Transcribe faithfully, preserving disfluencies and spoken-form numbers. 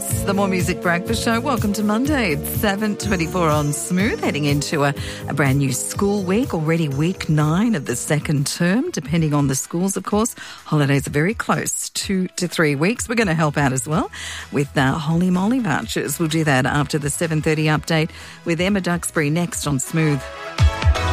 It's the More Music Breakfast Show. Welcome to Monday. It's seven twenty-four on Smooth, heading into a, a brand new school week, already week nine of the second term, depending on the schools, of course. Holidays are very close, two to three weeks. We're going to help out as well with uh, Holy Moly vouchers. We'll do that after the seven thirty update with Emma Duxbury next on Smooth.